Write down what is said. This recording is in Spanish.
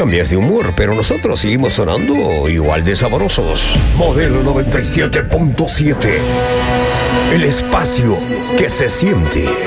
cambias de humor, pero nosotros seguimos sonando igual de sabrosos. Modelo 97.7. El espacio que se siente.